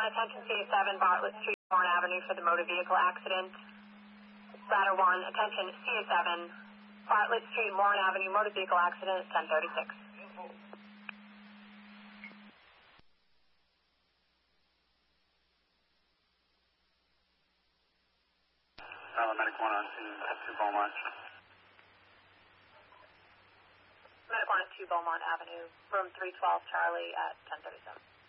1, attention CA7, Bartlett Street, Warren Avenue for the motor vehicle accident. Ladder 1, attention CA7, Bartlett Street, Warren Avenue, motor vehicle accident, 1036. Medic 1 on scene, F2 Beaumont. Medic 1 at 2 Beaumont Avenue, room 312, Charlie at 1037.